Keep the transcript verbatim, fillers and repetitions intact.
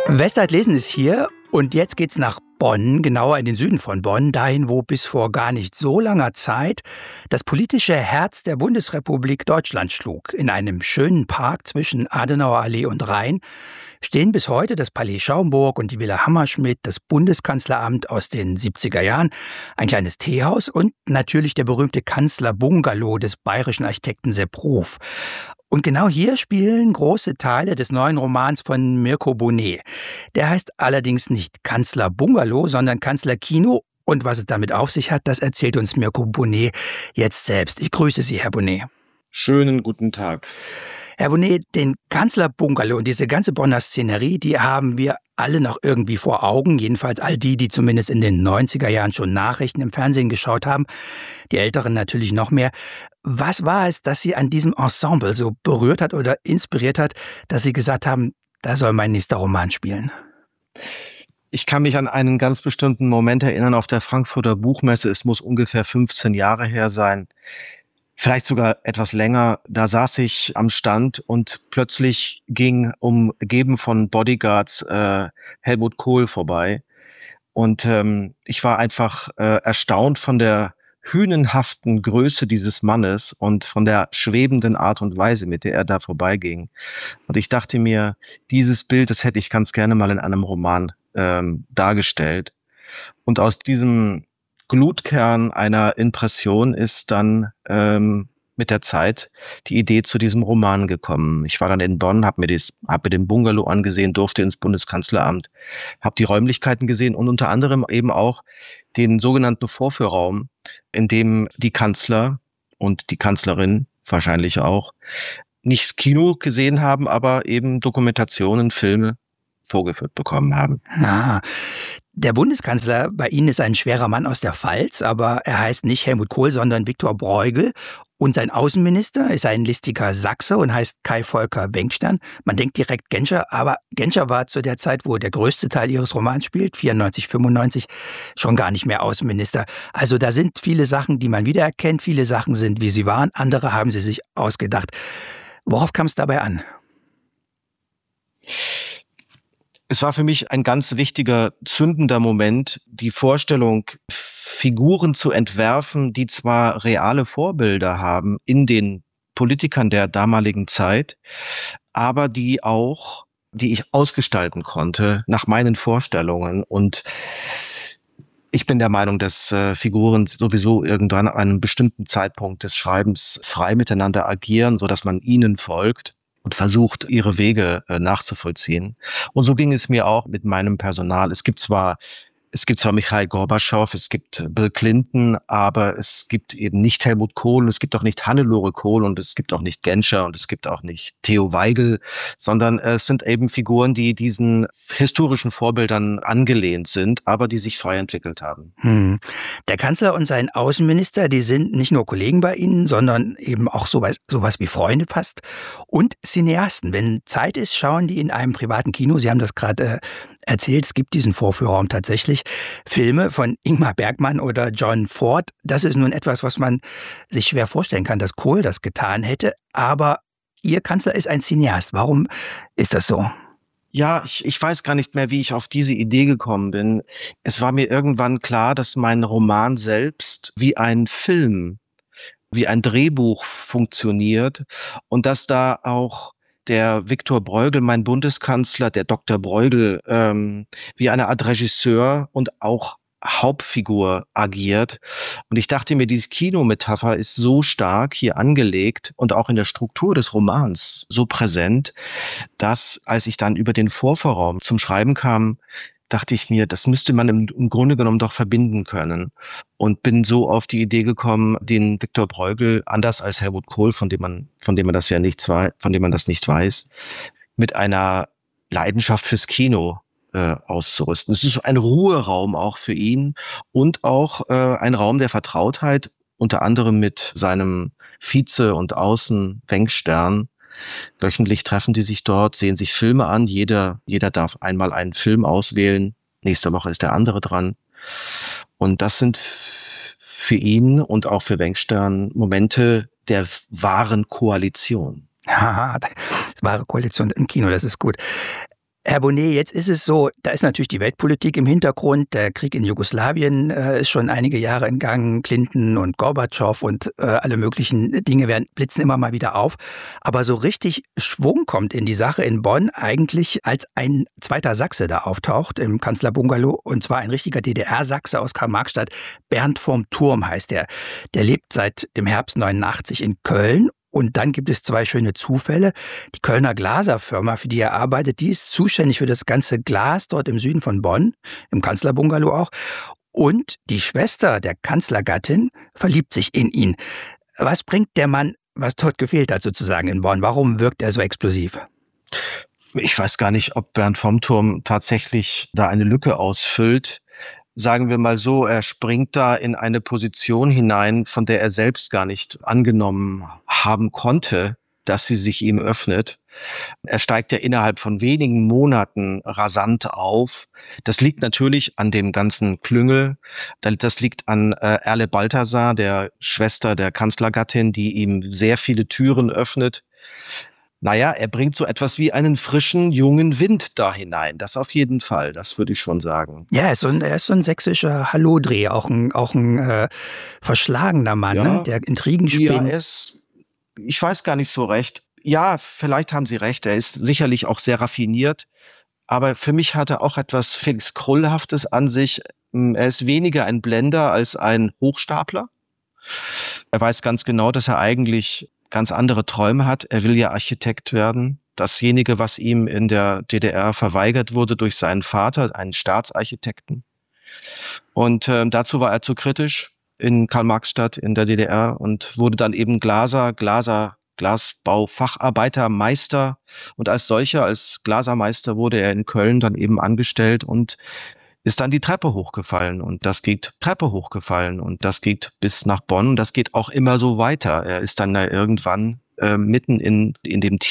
Westaltlesen ist hier und jetzt geht's nach Bonn, genauer in den Süden von Bonn, dahin, wo bis vor gar nicht so langer Zeit das politische Herz der Bundesrepublik Deutschland schlug. In einem schönen Park zwischen Adenauer Allee und Rhein stehen bis heute das Palais Schaumburg und die Villa Hammerschmidt, das Bundeskanzleramt aus den siebziger Jahren, ein kleines Teehaus und natürlich der berühmte Kanzlerbungalow des bayerischen Architekten Sepp Ruf. Und genau hier spielen große Teile des neuen Romans von Mirko Bonet. Der heißt allerdings nicht Kanzlerbungalow, sondern Kanzlerkino. Und was es damit auf sich hat, das erzählt uns Mirko Bonet jetzt selbst. Ich grüße Sie, Herr Bonet. Schönen guten Tag. Herr Bonet, den Kanzlerbungalow und diese ganze Bonner Szenerie, die haben wir alle noch irgendwie vor Augen. Jedenfalls all die, die zumindest in den neunziger Jahren schon Nachrichten im Fernsehen geschaut haben. Die Älteren natürlich noch mehr. Was war es, das Sie an diesem Ensemble so berührt hat oder inspiriert hat, dass Sie gesagt haben, da soll mein nächster Roman spielen? Ich kann mich an einen ganz bestimmten Moment erinnern auf der Frankfurter Buchmesse. Es muss ungefähr fünfzehn Jahre her sein. Vielleicht sogar etwas länger. Da saß ich am Stand und plötzlich ging, umgeben von Bodyguards, äh, Helmut Kohl vorbei. Und ähm, ich war einfach äh, erstaunt von der hünenhaften Größe dieses Mannes und von der schwebenden Art und Weise, mit der er da vorbeiging. Und ich dachte mir, dieses Bild, das hätte ich ganz gerne mal in einem Roman ähm, dargestellt. Und aus diesem Glutkern einer Impression ist dann ähm, mit der Zeit die Idee zu diesem Roman gekommen. Ich war dann in Bonn, habe mir, das, hab mir den Bungalow angesehen, durfte ins Bundeskanzleramt, habe die Räumlichkeiten gesehen und unter anderem eben auch den sogenannten Vorführraum, in dem die Kanzler und die Kanzlerin wahrscheinlich auch nicht Kino gesehen haben, aber eben Dokumentationen, Filme vorgeführt bekommen haben. Ah, der Bundeskanzler bei Ihnen ist ein schwerer Mann aus der Pfalz, aber er heißt nicht Helmut Kohl, sondern Viktor Brueghel. Und sein Außenminister ist ein listiger Sachse und heißt Kai Volker Wenkstern. Man denkt direkt Genscher, aber Genscher war zu der Zeit, wo der größte Teil Ihres Romans spielt, vierundneunzig, fünfundneunzig, schon gar nicht mehr Außenminister. Also da sind viele Sachen, die man wiedererkennt, viele Sachen sind, wie sie waren, andere haben sie sich ausgedacht. Worauf kam es dabei an? Es war für mich ein ganz wichtiger, zündender Moment, die Vorstellung, Figuren zu entwerfen, die zwar reale Vorbilder haben in den Politikern der damaligen Zeit, aber die auch, die ich ausgestalten konnte nach meinen Vorstellungen. Und ich bin der Meinung, dass äh, Figuren sowieso irgendwann an einem bestimmten Zeitpunkt des Schreibens frei miteinander agieren, sodass man ihnen folgt und versucht, ihre Wege äh, nachzuvollziehen. Und so ging es mir auch mit meinem Personal. Es gibt zwar Es gibt zwar Michail Gorbatschow, es gibt Bill Clinton, aber es gibt eben nicht Helmut Kohl und es gibt auch nicht Hannelore Kohl und es gibt auch nicht Genscher und es gibt auch nicht Theo Weigel, sondern es sind eben Figuren, die diesen historischen Vorbildern angelehnt sind, aber die sich frei entwickelt haben. Hm. Der Kanzler und sein Außenminister, die sind nicht nur Kollegen bei Ihnen, sondern eben auch sowas, sowas wie Freunde fast und Cineasten. Wenn Zeit ist, schauen die in einem privaten Kino, Sie haben das gerade äh, erzählt, es gibt diesen Vorführraum tatsächlich, Filme von Ingmar Bergman oder John Ford. Das ist nun etwas, was man sich schwer vorstellen kann, dass Kohl das getan hätte. Aber Ihr Kanzler ist ein Cineast. Warum ist das so? Ja, ich, ich weiß gar nicht mehr, wie ich auf diese Idee gekommen bin. Es war mir irgendwann klar, dass mein Roman selbst wie ein Film, wie ein Drehbuch funktioniert und dass da auch der Viktor Brueghel, mein Bundeskanzler, der Doktor Brueghel, ähm, wie eine Art Regisseur und auch Hauptfigur agiert. Und ich dachte mir, diese Kinometapher ist so stark hier angelegt und auch in der Struktur des Romans so präsent, dass, als ich dann über den Vorvorraum zum Schreiben kam, dachte ich mir, das müsste man im, im Grunde genommen doch verbinden können. Und bin so auf die Idee gekommen, den Viktor Brueghel, anders als Helmut Kohl, von dem man, von dem man das ja nicht weiß, von dem man das nicht weiß, mit einer Leidenschaft fürs Kino äh, auszurüsten. Es ist ein Ruheraum auch für ihn und auch äh, ein Raum der Vertrautheit, unter anderem mit seinem Vize und Außen Wenkstern. Wöchentlich treffen die sich dort, sehen sich Filme an. Jeder, jeder darf einmal einen Film auswählen. Nächste Woche ist der andere dran. Und das sind für ihn und auch für Wenkstern Momente der wahren Koalition. Haha, das wahre Koalition im Kino, das ist gut. Herr Bonnet, jetzt ist es so, da ist natürlich die Weltpolitik im Hintergrund. Der Krieg in Jugoslawien äh, ist schon einige Jahre in Gang. Clinton und Gorbatschow und äh, alle möglichen Dinge werden, blitzen immer mal wieder auf. Aber so richtig Schwung kommt in die Sache in Bonn eigentlich, als ein zweiter Sachse da auftaucht im Kanzlerbungalow. Und zwar ein richtiger D D R-Sachse aus Karl-Marx-Stadt. Bernd vom Turm heißt der. Der lebt seit dem Herbst neunundachtzig in Köln. Und dann gibt es zwei schöne Zufälle. Die Kölner Glaser-Firma, für die er arbeitet, die ist zuständig für das ganze Glas dort im Süden von Bonn, im Kanzlerbungalow auch. Und die Schwester der Kanzlergattin verliebt sich in ihn. Was bringt der Mann, was dort gefehlt hat sozusagen in Bonn? Warum wirkt er so explosiv? Ich weiß gar nicht, ob Bernd vom Turm tatsächlich da eine Lücke ausfüllt. Sagen wir mal so, er springt da in eine Position hinein, von der er selbst gar nicht angenommen haben konnte, dass sie sich ihm öffnet. Er steigt ja innerhalb von wenigen Monaten rasant auf. Das liegt natürlich an dem ganzen Klüngel. Das liegt an äh, Erle Balthasar, der Schwester der Kanzlergattin, die ihm sehr viele Türen öffnet. Naja, er bringt so etwas wie einen frischen, jungen Wind da hinein. Das auf jeden Fall, das würde ich schon sagen. Ja, er ist so ein, er ist so ein sächsischer Hallodri, auch ein, auch ein äh, verschlagener Mann, Ja, ne? Der Intrigen ja, spinnt. er ist, ich weiß gar nicht so recht. Ja, vielleicht haben Sie recht, er ist sicherlich auch sehr raffiniert. Aber für mich hat er auch etwas Felix Krullhaftes an sich. Er ist weniger ein Blender als ein Hochstapler. Er weiß ganz genau, dass er eigentlich ganz andere Träume hat. Er will ja Architekt werden. Dasjenige, was ihm in der D D R verweigert wurde durch seinen Vater, einen Staatsarchitekten. Und äh, dazu war er zu kritisch in Karl-Marx-Stadt in der D D R und wurde dann eben Glaser, Glaser, Glasbaufacharbeitermeister. Und als solcher, als Glasermeister wurde er in Köln dann eben angestellt und ist dann die Treppe hochgefallen und das geht Treppe hochgefallen und das geht bis nach Bonn. Das geht auch immer so weiter. Er ist dann da irgendwann äh, mitten in, in dem